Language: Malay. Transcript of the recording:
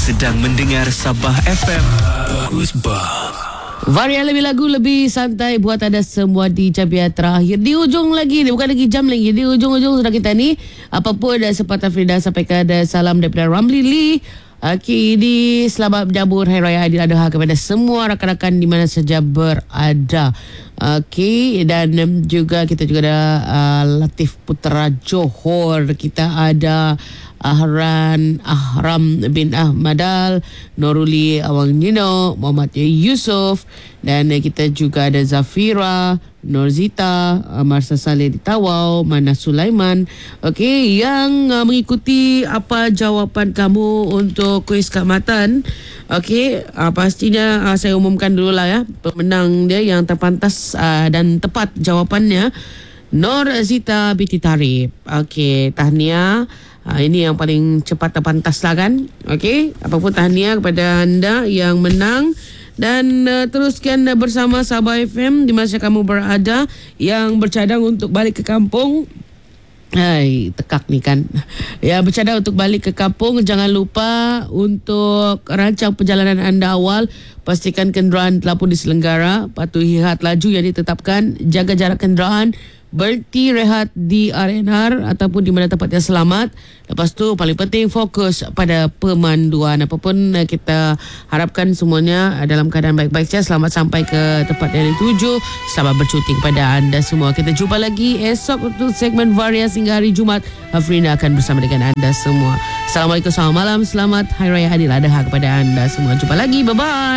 sedang mendengar Sabah FM. Bagus bah. Varian lebih lagu, lebih santai buat anda semua di jam yang terakhir. Di ujung lagi ni, bukan lagi jam lagi. Di ujung-ujung sudah kita ni. Apapun sepatah Frida sampaikan salam daripada Ramli Lee. Ini selamat menyambut Hari Raya Aidiladha kepada semua rakan-rakan di mana saja berada. Okey, dan juga kita juga ada Latif Putra Johor. Kita ada Ahram bin Ahmadal, Noruli Awang Nino, Muhammad Yusuf, dan kita juga ada Zafira, Norzita, Marsa Saleh di Tawau, Mana Sulaiman. Okey, yang mengikuti apa jawapan kamu untuk kuis keamatan. Okey, pastinya saya umumkan dulu lah ya pemenang dia yang terpantas dan tepat jawapannya, Norzita binti Tarib. Okey, tahniah. Ini yang paling cepat terpantas lah kan. Okey, apapun tahniah kepada anda yang menang. Dan teruskan bersama Sabah FM di masa kamu berada, yang bercadang untuk balik ke kampung. Hai, tekak ni kan. Ya, bercadang untuk balik ke kampung, jangan lupa untuk rancang perjalanan anda awal. Pastikan kenderaan telah pun diselenggara, patuhi had laju yang ditetapkan, jaga jarak kenderaan, berhenti rehat di RNR ataupun di mana tempat yang selamat. Lepas tu paling penting fokus pada pemanduan. Apapun kita harapkan semuanya dalam keadaan baik-baik saja. Selamat sampai ke tempat yang dituju. Selamat bercuti kepada anda semua. Kita jumpa lagi esok untuk segmen Varia hingga hari Jumaat. Afrina akan bersama dengan anda semua. Assalamualaikum, selamat malam, selamat Hari Raya Aidiladha kepada anda semua. Jumpa lagi, bye-bye.